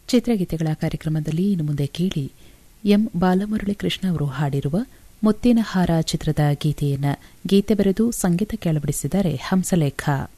ಚಿತ್ರಗೀತೆಗಳ ಕಾರ್ಯಕ್ರಮದಲ್ಲಿ ಇನ್ನು ಮುಂದೆ ಕೇಳಿ ಎಂ ಬಾಲಮುರಳಿ ಕೃಷ್ಣ ಅವರು ಹಾಡಿರುವ ಮುತ್ತಿನ ಹಾರ ಚಿತ್ರದ ಗೀತೆಯನ್ನು ಗೀತೆ ಬರೆದು ಸಂಗೀತಕ್ಕೆ ಅಳವಡಿಸಿದ್ದಾರೆ ಹಂಸಲೇಖ.